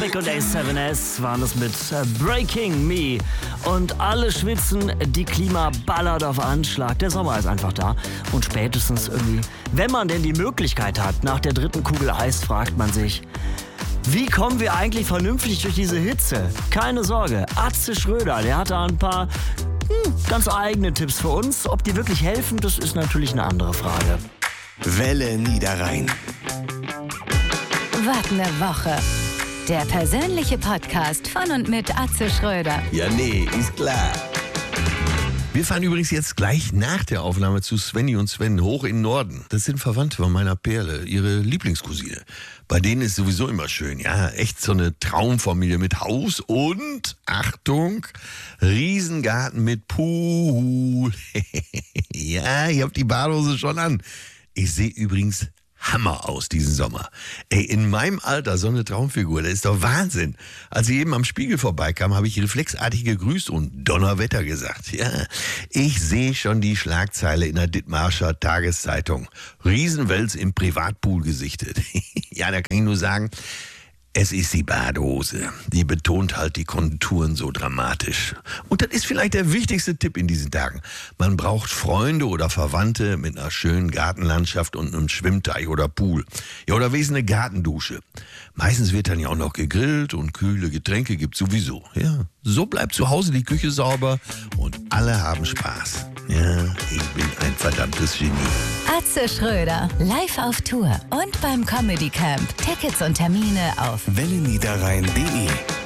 Topic und A7S waren es mit Breaking Me. Und alle schwitzen, die Klima ballert auf Anschlag. Der Sommer ist einfach da. Und spätestens irgendwie, wenn man denn die Möglichkeit hat, nach der dritten Kugel Eis, fragt man sich, wie kommen wir eigentlich vernünftig durch diese Hitze? Keine Sorge, Atze Schröder, der hat da ein paar ganz eigene Tipps für uns. Ob die wirklich helfen, das ist natürlich eine andere Frage. Welle Niederrhein. Was eine Woche. Der persönliche Podcast von und mit Atze Schröder. Ja, nee, ist klar. Wir fahren übrigens jetzt gleich nach der Aufnahme zu Svenny und Sven hoch in den Norden. Das sind Verwandte von meiner Perle, ihre Lieblingscousine. Bei denen ist sowieso immer schön, ja, echt so eine Traumfamilie mit Haus und, Achtung, Riesengarten mit Pool. Ja, ich hab die Badehose schon an. Ich sehe übrigens Hammer aus diesen Sommer. Ey, in meinem Alter so eine Traumfigur, das ist doch Wahnsinn. Als ich eben am Spiegel vorbeikam, habe ich reflexartig gegrüßt und Donnerwetter gesagt. Ja, ich sehe schon die Schlagzeile in der Dithmarscher Tageszeitung. Riesenwels im Privatpool gesichtet. Ja, da kann ich nur sagen, es ist die Badehose. Die betont halt die Konturen so dramatisch. Und das ist vielleicht der wichtigste Tipp in diesen Tagen. Man braucht Freunde oder Verwandte mit einer schönen Gartenlandschaft und einem Schwimmteich oder Pool. Ja, oder wenigstens eine Gartendusche. Meistens wird dann ja auch noch gegrillt und kühle Getränke gibt's sowieso. Ja, so bleibt zu Hause die Küche sauber und alle haben Spaß. Ja, ich bin ein verdammtes Genie. Atze Schröder, live auf Tour und beim Comedy Camp. Tickets und Termine auf welleniederrhein.de